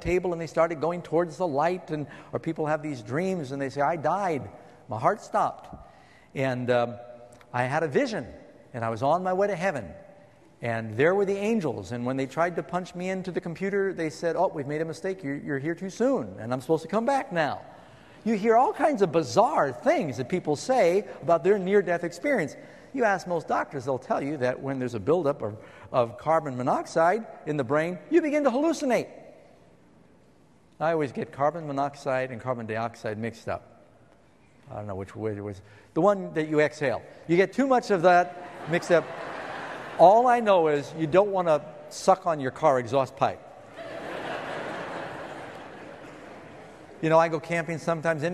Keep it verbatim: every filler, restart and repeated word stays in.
table and they started going towards the light, and or people have these dreams and they say, I died. My heart stopped. And um, I had a vision, and I was on my way to heaven. And there were the angels, and when they tried to punch me into the computer, they said, oh, we've made a mistake, you're, you're here too soon, and I'm supposed to come back now. You hear all kinds of bizarre things that people say about their near-death experience. You ask most doctors, they'll tell you that when there's a buildup of, of carbon monoxide in the brain, you begin to hallucinate. I always get carbon monoxide and carbon dioxide mixed up. I don't know which way it was. The one that you exhale. You get too much of that mixed up. All I know is you don't want to suck on your car exhaust pipe. You know, I go camping sometimes.